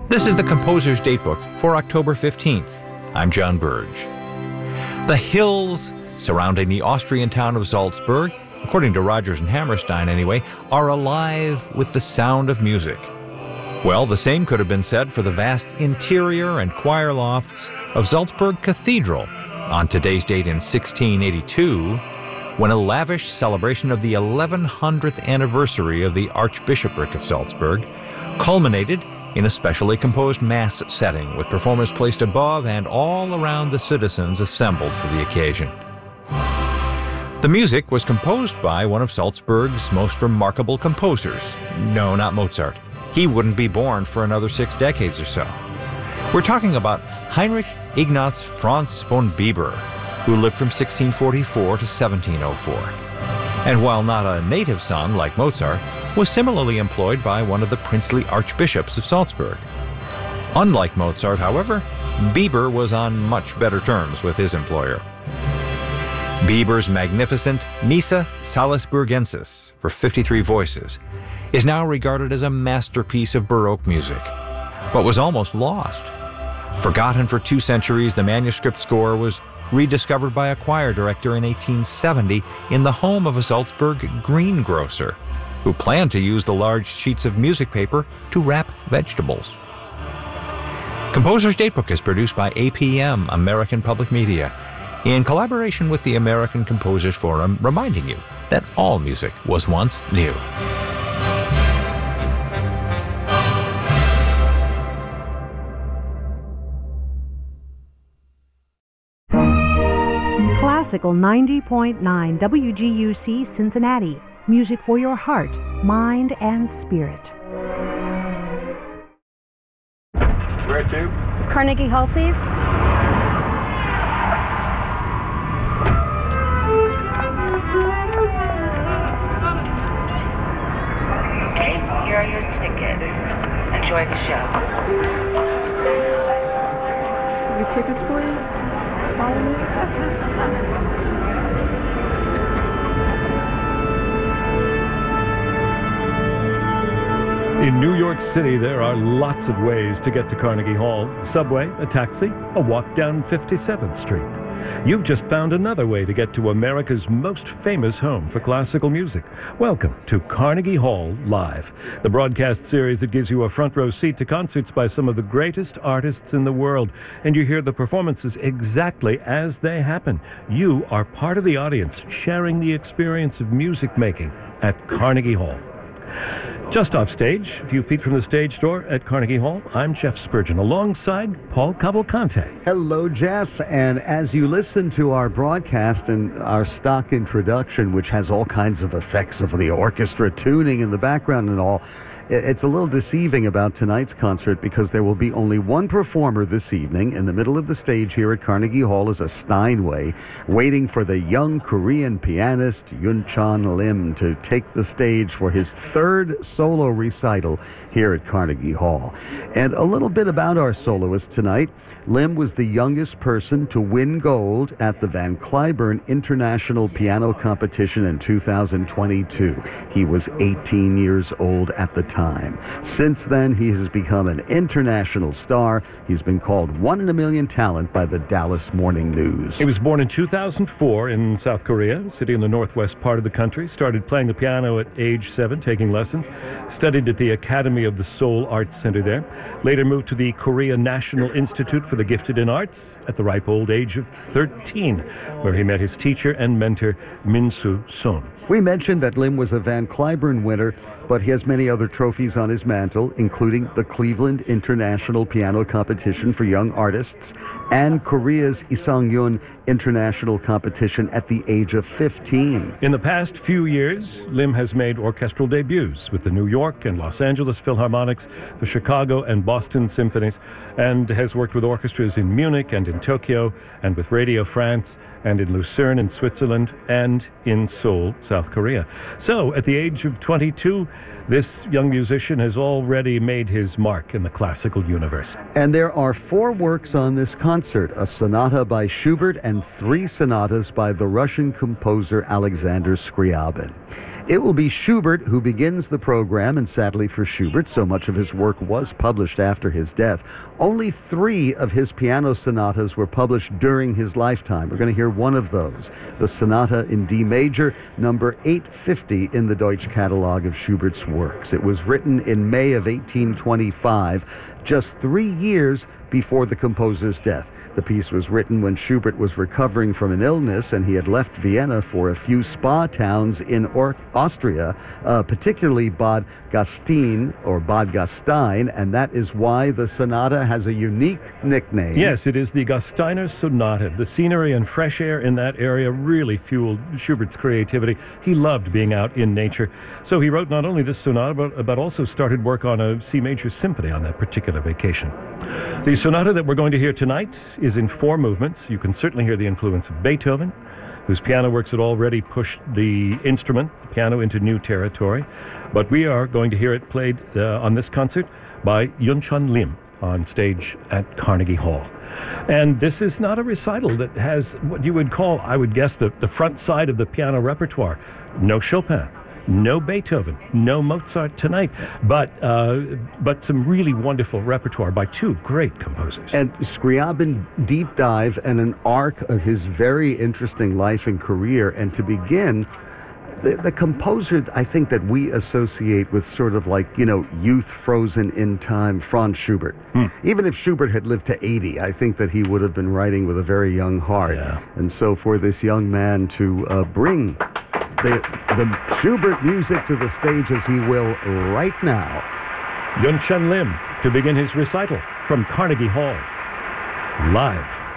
This is the Composer's Datebook for October 15th. I'm John Burge. The hills surrounding the Austrian town of Salzburg, according to Rodgers and Hammerstein anyway, are alive with the sound of music. Well, the same could have been said for the vast interior and choir lofts of Salzburg Cathedral on today's date in 1682, when a lavish celebration of the 1100th anniversary of the Archbishopric of Salzburg culminated in a specially composed mass setting with performers placed above and all around the citizens assembled for the occasion. The music was composed by one of Salzburg's most remarkable composers. No, not Mozart. He wouldn't be born for another 6 decades or so. We're talking about Heinrich Ignaz Franz von Bieber, who lived from 1644 to 1704. And while not a native son like Mozart, was similarly employed by one of the princely archbishops of Salzburg. Unlike Mozart, however, Bieber was on much better terms with his employer. Bieber's magnificent Missa Salisburgensis for 53 voices is now regarded as a masterpiece of Baroque music, but was almost lost. Forgotten for 2 centuries, the manuscript score was rediscovered by a choir director in 1870 in the home of a Salzburg greengrocer, who planned to use the large sheets of music paper to wrap vegetables. Composer's Datebook is produced by APM, American Public Media, in collaboration with the American Composers Forum, reminding you that all music was once new. Classical 90.9 WGUC Cincinnati. Music for your heart, mind, and spirit. Where to? Carnegie Hall, please. Okay, here are your tickets. Enjoy the show. Your tickets, please. Follow me. In New York City, there are lots of ways to get to Carnegie Hall. Subway, a taxi, a walk down 57th Street. You've just found another way to get to America's most famous home for classical music. Welcome to Carnegie Hall Live, the broadcast series that gives you a front row seat to concerts by some of the greatest artists in the world. And you hear the performances exactly as they happen. You are part of the audience sharing the experience of music making at Carnegie Hall. Just off stage, a few feet from the stage door at Carnegie Hall, I'm Jeff Spurgeon, alongside Paul Cavalcante. Hello, Jeff. And as you listen to our broadcast and our stock introduction, which has all kinds of effects of the orchestra tuning in the background and all, it's a little deceiving about tonight's concert because there will be only one performer this evening. In the middle of the stage here at Carnegie Hall is a Steinway, waiting for the young Korean pianist Yoon-chan Lim to take the stage for his 3rd solo recital here at Carnegie Hall. And a little bit about our soloist tonight. Lim was the youngest person to win gold at the Van Cliburn International Piano Competition in 2022. He was 18 years old at the time. Since then, he has become an international star. He's been called 1 in a million talent by the Dallas Morning News. He was born in 2004 in South Korea, a city in the northwest part of the country. Started playing the piano at age 7, taking lessons. Studied at the Academy of the Seoul Arts Center there. Later moved to the Korea National Institute for the Gifted in Arts at the ripe old age of 13, where he met his teacher and mentor, Min-soo Son. We mentioned that Lim was a Van Cliburn winner, but he has many other trophies on his mantle, including the Cleveland International Piano Competition for Young Artists and Korea's Isangyun International Competition at the age of 15. In the past few years, Lim has made orchestral debuts with the New York and Los Angeles Philharmonics, the Chicago and Boston Symphonies, and has worked with orchestras in Munich and in Tokyo, and with Radio France, and in Lucerne in Switzerland, and in Seoul, South Korea. So, at the age of 22, this young musician has already made his mark in the classical universe. And there are 4 works on this concert, a sonata by Schubert and 3 sonatas by the Russian composer Alexander Scriabin. It will be Schubert who begins the program, and sadly for Schubert, so much of his work was published after his death. Only 3 of his piano sonatas were published during his lifetime. We're going to hear one of those, the Sonata in D major, number 850 in the Deutsche Catalog of Schubert's works. It was written in May of 1825, just 3 years before the composer's death. The piece was written when Schubert was recovering from an illness, and he had left Vienna for a few spa towns in Austria, particularly Bad Gastein, and that is why the sonata has a unique nickname. Yes, it is the Gasteiner Sonata. The scenery and fresh air in that area really fueled Schubert's creativity. He loved being out in nature. So he wrote not only this sonata, but also started work on a C major symphony on that particular vacation. The sonata that we're going to hear tonight is in 4 movements. You can certainly hear the influence of Beethoven, whose piano works had already pushed the instrument, the piano, into new territory. But we are going to hear it played on this concert by Yun-Chan Lim on stage at Carnegie Hall. And this is not a recital that has what you would call, I would guess, the front side of the piano repertoire. No Chopin, no Beethoven, no Mozart tonight, but some really wonderful repertoire by 2 great composers. And Scriabin deep dive and an arc of his very interesting life and career. And to begin, the composer I think that we associate with sort of like, youth frozen in time, Franz Schubert. Even if Schubert had lived to 80, I think that he would have been writing with a very young heart. Yeah. And so for this young man to bring the Schubert music to the stage as he will right now. Yun-Chan Lim to begin his recital from Carnegie Hall, live.